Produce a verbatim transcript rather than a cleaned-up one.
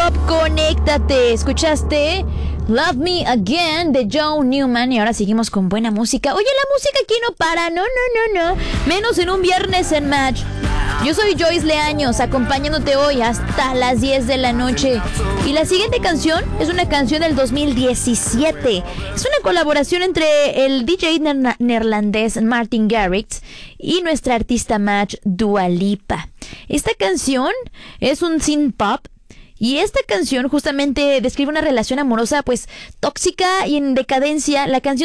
Pop, conéctate. ¿Escuchaste? Love Me Again de Joe Newman. Y ahora seguimos con buena música. Oye, la música aquí no para. No, no, no, no. Menos en un viernes en Match. Yo soy Joyce Leaños, acompañándote hoy hasta las diez de la noche. Y la siguiente canción es una canción del dos mil diecisiete. Es una colaboración entre el D J ner- neerlandés Martin Garrix y nuestra artista Match, Dua Lipa. Esta canción es un synth pop. Y esta canción justamente describe una relación amorosa pues tóxica y en decadencia. La canción